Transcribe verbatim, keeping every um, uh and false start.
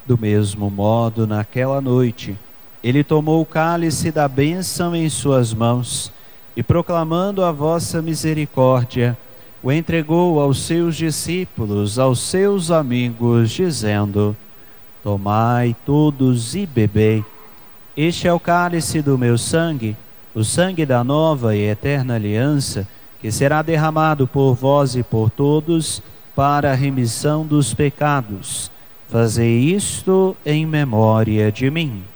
Do mesmo modo, naquela noite, ele tomou o cálice da bênção em suas mãos e, proclamando a vossa misericórdia, o entregou aos seus discípulos, aos seus amigos, dizendo: Tomai todos e bebei. Este é o cálice do meu sangue, o sangue da nova e eterna aliança, que será derramado por vós e por todos para a remissão dos pecados. Fazei isto em memória de mim.